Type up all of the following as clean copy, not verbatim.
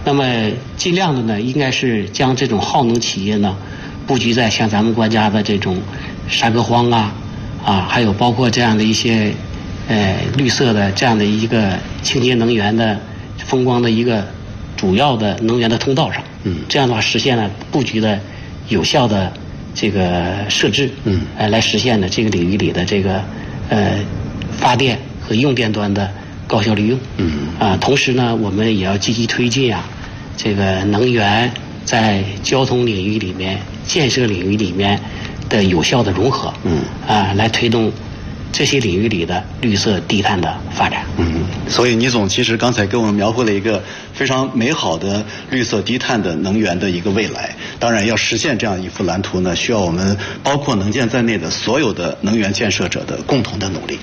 那么尽量的呢，应该是将这种耗能企业呢，布局在像咱们国家的这种山河荒还有包括这样的一些绿色的这样的一个清洁能源的风光的一个主要的能源的通道上。这样的话实现了布局的有效的这个设置。来实现了这个领域里的这个发电和用电端的高效利用。同时呢，我们也要积极推进这个能源在交通领域里面、建设领域里面的有效的融合。来推动这些领域里的绿色低碳的发展。 所以倪总其实刚才给我们描绘了一个非常美好的绿色低碳的能源的一个未来。当然，要实现这样一幅蓝图呢，需要我们包括能建在内的所有的能源建设者的共同的努力。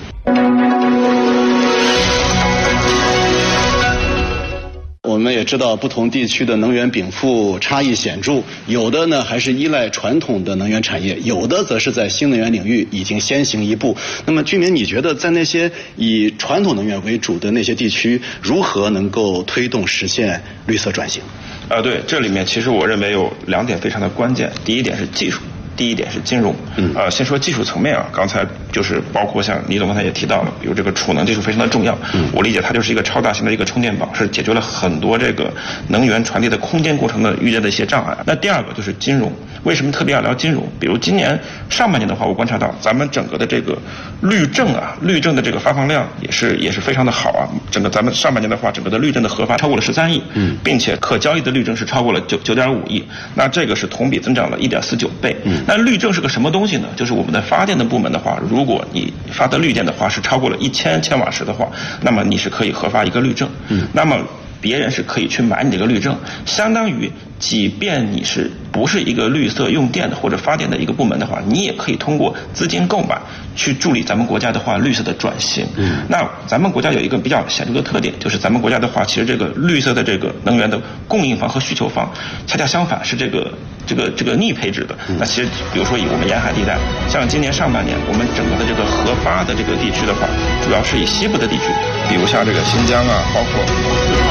我们也知道，不同地区的能源禀赋差异显著，有的呢还是依赖传统的能源产业，有的则是在新能源领域已经先行一步。那么，居民，你觉得在那些以传统能源为主的那些地区，如何能够推动实现绿色转型？ 对，这里面其实我认为有2点非常的关键。第一点是技术，第一点是金融。先说技术层面刚才就是包括像倪总刚才也提到了，比如这个储能技术非常的重要。我理解它就是一个超大型的一个充电宝，是解决了很多这个能源传递的空间过程的遇见的一些障碍。那第二个就是金融，为什么特别要聊金融？比如今年上半年的话，我观察到咱们整个的这个绿证的这个发放量也是非常的好整个咱们上半年的话，整个的绿证的核发超过了13亿，并且可交易的绿证是超过了9.5亿，那这个是同比增长了1.49倍。那绿证是个什么东西呢？就是我们的发电的部门的话，如果你发的绿电的话是超过了1000千瓦时的话，那么你是可以核发一个绿证。那么别人是可以去买你这个绿证，相当于即便你是不是一个绿色用电的或者发电的一个部门的话，你也可以通过资金购买去助力咱们国家的话绿色的转型。那咱们国家有一个比较显著的特点，就是咱们国家的话，其实这个绿色的这个能源的供应方和需求方恰恰相反，是这个逆配置的。那其实比如说以我们沿海地带，像今年上半年我们整个的这个核发的这个地区的话，主要是以西部的地区，比如像这个新疆包括